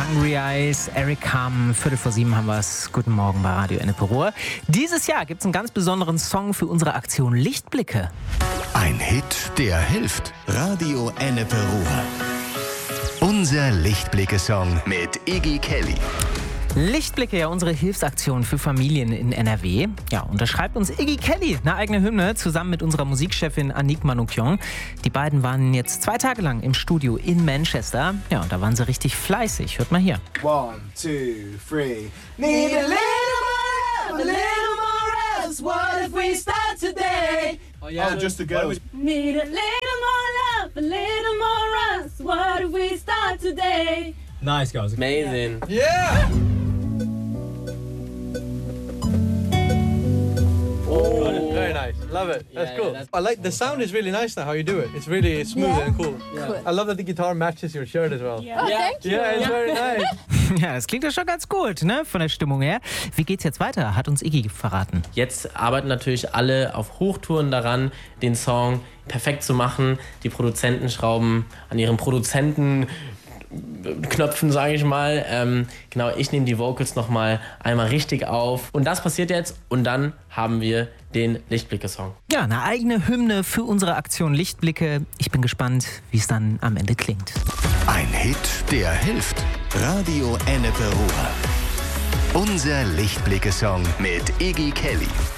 Hungry Eyes, Eric Carmen, 7:15 haben wir es. Guten Morgen bei Radio Ennepe Ruhr. Dieses Jahr gibt es einen ganz besonderen Song für unsere Aktion Lichtblicke. Ein Hit, der hilft. Radio Ennepe Ruhr. Unser Lichtblicke-Song mit Iggy Kelly. Lichtblicke, ja, unsere Hilfsaktion für Familien in NRW. Ja, und da schreibt uns Iggy Kelly eine eigene Hymne zusammen mit unserer Musikchefin Anik Manoukian. Die beiden waren jetzt 2 Tage lang im Studio in Manchester. Ja, und da waren sie richtig fleißig. Hört mal hier. 1, 2, 3. Need a little more love, a little more us. What if we start today? Oh, yeah. Oh, just the girls. Need a little more love, a little more us. What if we start today? Nice, guys. Amazing. Yeah! Very nice. Love it. That's cool. I like the sound is really nice now how you do it. It's really smooth and cool. I love that the guitar matches your shirt as well. Oh, thank you. Yeah, it's very nice. Ja, das klingt ja schon ganz gut, ne, von der Stimmung her. Wie geht's jetzt weiter? Hat uns Iggy verraten. Jetzt arbeiten natürlich alle auf Hochtouren daran, den Song perfekt zu machen. Die Produzenten schrauben an ihren Produzentenknöpfen, sage ich mal. Genau, ich nehme die Vocals nochmal einmal richtig auf. Und das passiert jetzt. Und dann haben wir den Lichtblicke-Song. Ja, eine eigene Hymne für unsere Aktion Lichtblicke. Ich bin gespannt, wie es dann am Ende klingt. Ein Hit, der hilft. Radio Ennepe Ruhr. Unser Lichtblicke-Song mit Iggy Kelly.